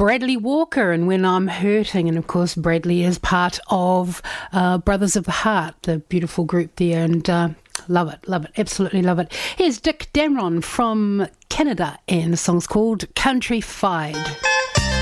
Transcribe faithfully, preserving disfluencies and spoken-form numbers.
Bradley Walker and When I'm Hurting. And of course, Bradley is part of uh, Brothers of the Heart, the beautiful group there. And uh, love it, love it, absolutely love it. Here's Dick Damron from Canada, and the song's called Country-Fied.